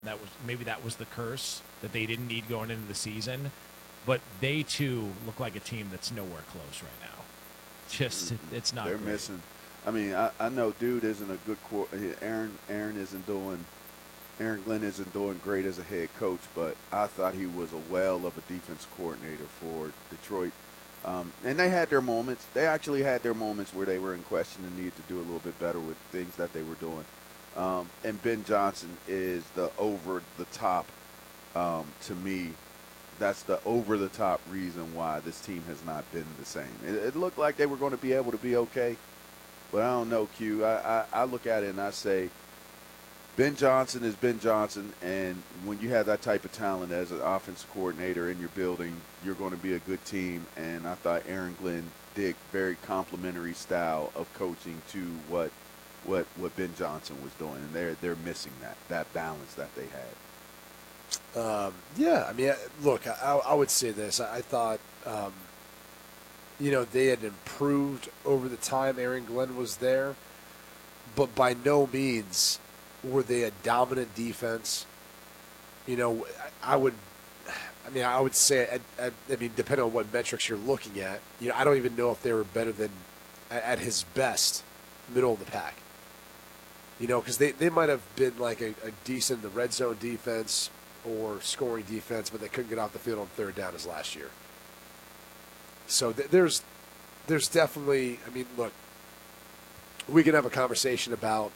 That was the curse that they didn't need going into the season. But they too look like a team that's nowhere close right now. It's not They're great. missing. I mean, I know dude isn't a good Aaron isn't doing. Aaron Glenn isn't doing great as a head coach, but I thought he was a well of a defense coordinator for Detroit. And they had their moments. They actually had their moments where they were in question and needed to do a little bit better with things that they were doing. And Ben Johnson is the over the top, to me, that's the over the top reason why this team has not been the same. It looked like they were going to be able to be okay, but I don't know, Q. I look at it and I say, Ben Johnson is Ben Johnson, and when you have that type of talent as an offensive coordinator in your building, you're going to be a good team. And I thought Aaron Glenn did very complimentary style of coaching to what Ben Johnson was doing, and they're missing that balance that they had. Yeah, I mean, look, I would say this. I thought, they had improved over the time Aaron Glenn was there, but by no means were they a dominant defense. I would say, depending on what metrics you're looking at, I don't even know if they were better than, at his best, middle of the pack. Because they might have been like a decent red zone defense or scoring defense, but they couldn't get off the field on third down as last year. So there's definitely, look, we can have a conversation about,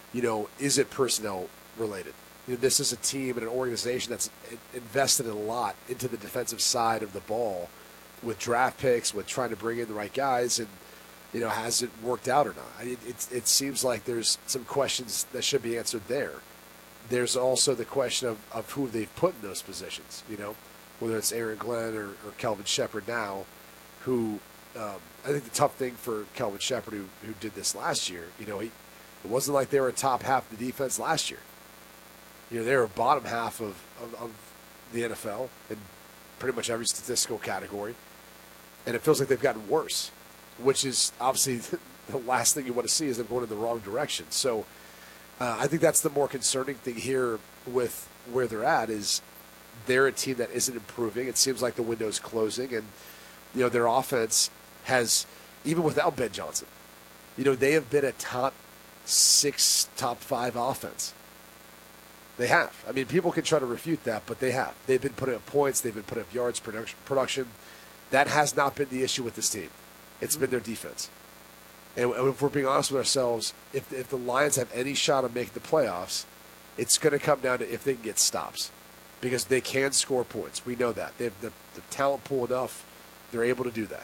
is it personnel related? This is a team and an organization that's invested a lot into the defensive side of the ball with draft picks, with trying to bring in the right guys, and, has it worked out or not? It seems like there's some questions that should be answered there. There's also the question of who they've put in those positions, whether it's Aaron Glenn or Kelvin Shepard now, who I think the tough thing for Kelvin Shepard, who did this last year, it wasn't like they were top half of the defense last year. They were bottom half of the NFL in pretty much every statistical category. And it feels like they've gotten worse, which is obviously the last thing you want to see is them going in the wrong direction. So I think that's the more concerning thing here with where they're at is they're a team that isn't improving. It seems like the window's closing, and their offense has, even without Ben Johnson, they have been a top 6, top 5 offense. They have. People can try to refute that, but they have. They've been putting up points. They've been putting up yards, production. That has not been the issue with this team. It's been their defense. And if we're being honest with ourselves, if the Lions have any shot of making the playoffs, it's going to come down to if they can get stops. Because they can score points. We know that. They have the talent pool enough. They're able to do that.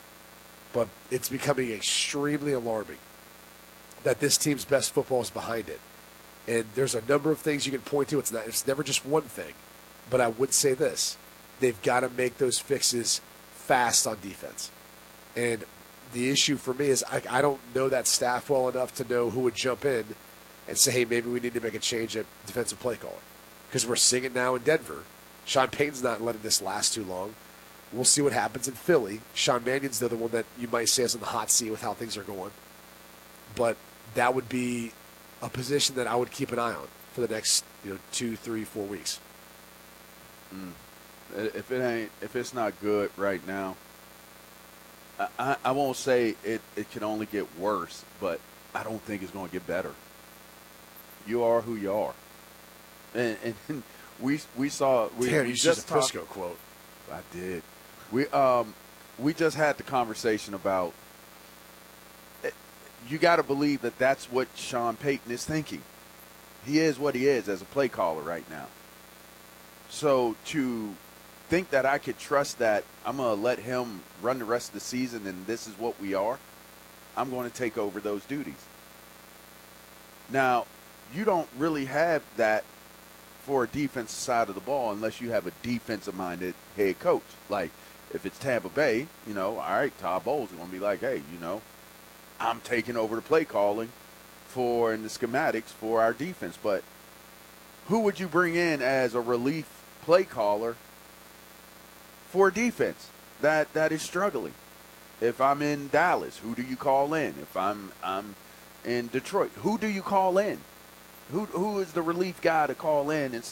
But it's becoming extremely alarming that this team's best football is behind it. And there's a number of things you can point to. It's never just one thing. But I would say this. They've got to make those fixes fast on defense. And the issue for me is I don't know that staff well enough to know who would jump in and say, hey, maybe we need to make a change at defensive play caller. Because we're seeing it now in Denver. Sean Payton's not letting this last too long. We'll see what happens in Philly. Sean Mannion's the other one that you might say is in the hot seat with how things are going. But that would be a position that I would keep an eye on for the next 2, 3, 4 weeks. If it's not good right now, I won't say it can only get worse, but I don't think it's going to get better. You are who you are, and we saw Damn, we you just used a Prisco quote. I did. We just had the conversation about. You got to believe that that's what Sean Payton is thinking. He is what he is as a play caller right now. So to think that I could trust that I'm going to let him run the rest of the season and this is what we are, I'm going to take over those duties. Now, you don't really have that for a defensive side of the ball unless you have a defensive-minded head coach. Like, if it's Tampa Bay, all right, Todd Bowles is going to be like, hey, I'm taking over the play calling and the schematics for our defense. But who would you bring in as a relief play caller for a defense that is struggling? If I'm in Dallas, who do you call in? If I'm in Detroit, who do you call in? Who is the relief guy to call in